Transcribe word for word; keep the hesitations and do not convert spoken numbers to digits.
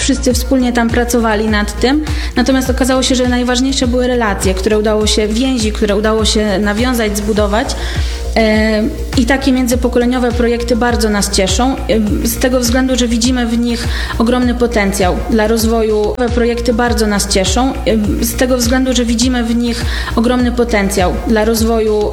wszyscy wspólnie tam pracowali nad tym, natomiast okazało się, że najważniejsze były relacje, które udało się, więzi, które udało się nawiązać, zbudować. I takie międzypokoleniowe projekty bardzo nas cieszą, z tego względu, że widzimy w nich ogromny potencjał dla rozwoju. Projekty bardzo nas cieszą, z tego względu, że widzimy w nich ogromny potencjał dla rozwoju